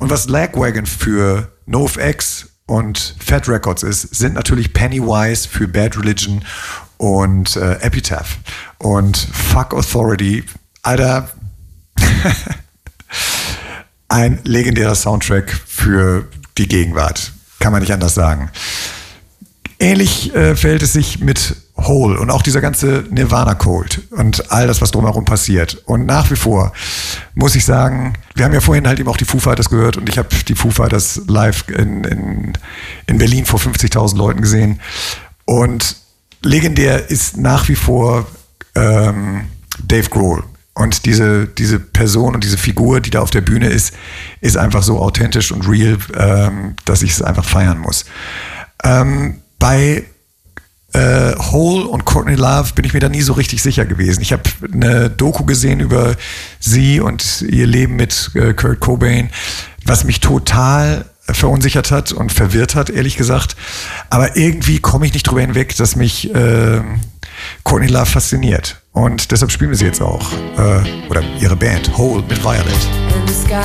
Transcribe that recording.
Und was Lagwagon für NoFX und Fat Records ist, sind natürlich Pennywise für Bad Religion und Epitaph. Und Fuck Authority, Alter, ein legendärer Soundtrack für die Gegenwart. Kann man nicht anders sagen. Ähnlich verhält es sich mit Hole und auch dieser ganze Nirvana-Cult und all das, was drumherum passiert. Und nach wie vor muss ich sagen, wir haben ja vorhin halt eben auch die Foo Fighters gehört und ich habe die Foo Fighters live in Berlin vor 50.000 Leuten gesehen. Und legendär ist nach wie vor Dave Grohl. Und diese Person und diese Figur, die da auf der Bühne ist einfach so authentisch und real, dass ich es einfach feiern muss. Bei Hole und Courtney Love bin ich mir da nie so richtig sicher gewesen. Ich habe eine Doku gesehen über sie und ihr Leben mit Kurt Cobain, was mich total verunsichert hat und verwirrt hat, ehrlich gesagt. Aber irgendwie komme ich nicht drüber hinweg, dass mich Courtney Love fasziniert. Und deshalb spielen wir sie jetzt auch. Oder ihre Band, Hole mit Violet.